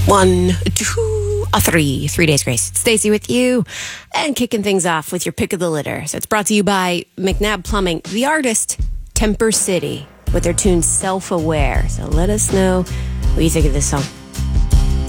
1, 2, 3. 3 days grace. Stacey with you and kicking things off with your pick of the litter. So it's brought to you by McNabb Plumbing, the artist Temper City with their tune Self-Aware. So let us know what you think of this song.